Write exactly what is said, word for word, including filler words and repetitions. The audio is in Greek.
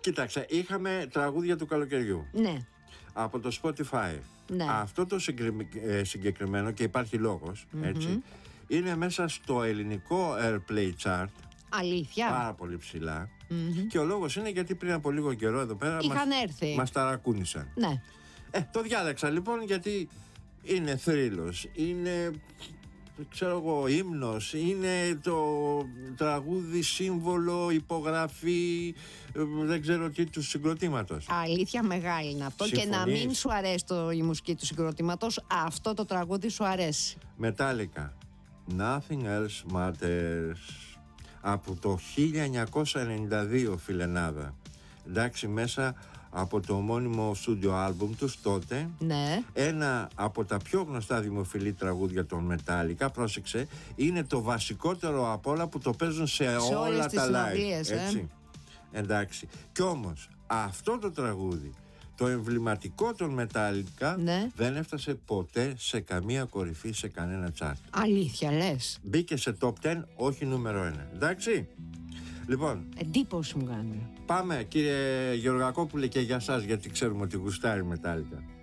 Κοίταξε, είχαμε τραγούδια του καλοκαιριού. Ναι. Από το Spotify. Ναι. Αυτό το συγκεκριμένο, και υπάρχει λόγος, mm-hmm. έτσι, είναι μέσα στο ελληνικό Airplay Chart. Αλήθεια. Πάρα πολύ ψηλά. Mm-hmm. Και ο λόγος είναι γιατί πριν από λίγο καιρό εδώ πέρα είχαν μας, έρθει. μας ταρακούνησαν. Ναι. Ε, το διάλεξα λοιπόν γιατί είναι θρύλος, είναι, ξέρω εγώ, ύμνος, είναι το τραγούδι, σύμβολο, υπογραφή, δεν ξέρω τι, του συγκροτήματος. Αλήθεια μεγάλη είναι αυτό. Συμφωνείς? Και να μην σου αρέσει το, η μουσική του συγκροτήματος, αυτό το τραγούδι σου αρέσει. Metallica, Nothing Else Matters, από το χίλια εννιακόσια ενενήντα δύο, φιλενάδα. Εντάξει, μέσα από το ομώνυμο στούντιο άλμπουμ τους τότε. Ναι. Ένα από τα πιο γνωστά δημοφιλή τραγούδια των Metallica, πρόσεξε, είναι το βασικότερο από όλα που το παίζουν σε, σε όλα τα live. Έτσι. Ε? Εντάξει. Κι όμως αυτό το τραγούδι, το εμβληματικό των Metallica, ναι, δεν έφτασε ποτέ σε καμία κορυφή, σε κανένα chart. Αλήθεια λες? Μπήκε σε top δέκα, όχι νούμερο ένα. Εντάξει. Λοιπόν, εντύπωση μου κάνει. Πάμε, κύριε Γεωργακόπουλε, και για σας, γιατί ξέρουμε ότι γουστάρει Metallica.